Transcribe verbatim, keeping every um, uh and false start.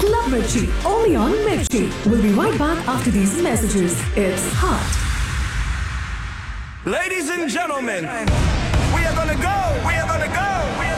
Club Mirchi, only on Mirchi. We'll be right back after these messages. It's hot. Ladies and gentlemen, we are gonna go, we are gonna go, we are